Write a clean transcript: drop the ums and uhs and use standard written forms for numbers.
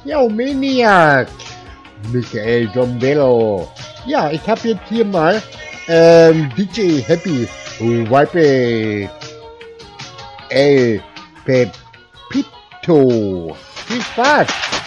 Ja, Maniac. Michael Dombello. Ja, ich habe jetzt hier mal DJ Happy Vibe El Pepito. Viel Spaß.